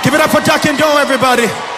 Give it up for Duck and Go, everybody.